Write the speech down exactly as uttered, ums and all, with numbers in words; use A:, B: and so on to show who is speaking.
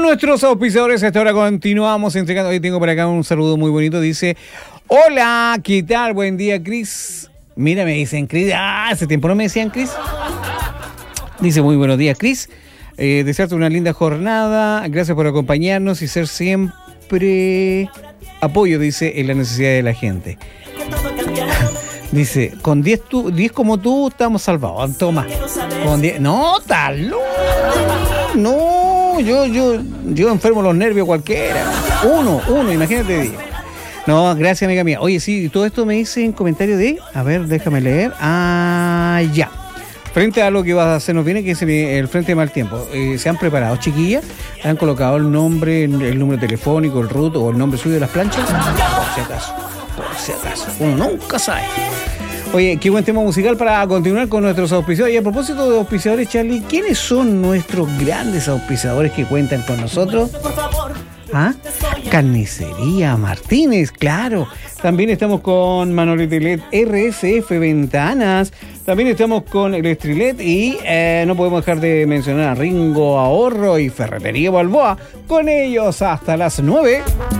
A: nuestros auspiciadores, hasta ahora continuamos entregando. Hoy tengo por acá un saludo muy bonito. Dice: hola, ¿qué tal? Buen día, Cris. Mira, me dicen Cris. Ah, hace tiempo no me decían Cris. Dice: muy buenos días, Cris. Eh, desearte una linda jornada. Gracias por acompañarnos y ser siempre apoyo, dice, en la necesidad de la gente. Dice: con diez como tú estamos salvados. Toma. Con diez. No, tal. No, no, yo, yo, yo enfermo los nervios cualquiera. Uno, uno, imagínate diez. No, gracias, amiga mía. Oye, sí, todo esto me dice en comentario de. A ver, déjame leer. Ah, ya. Frente a lo que va a hacernos viene, que es el Frente de Mal Tiempo. Eh, ¿Se han preparado, chiquillas? ¿Han colocado el nombre, el número telefónico, el root o el nombre suyo de las planchas? Por si acaso, por si acaso. Uno nunca sabe. Oye, qué buen tema musical para continuar con nuestros auspiciadores. Y a propósito de auspiciadores, Charlie, ¿quiénes son nuestros grandes auspiciadores que cuentan con nosotros? ¿Ah? Carnicería Martínez, claro. También estamos con Manolete L E D, R S F Ventanas. También estamos con Electrilet y eh, no podemos dejar de mencionar a Ringo Ahorro y Ferretería Balboa. Con ellos hasta las nueve.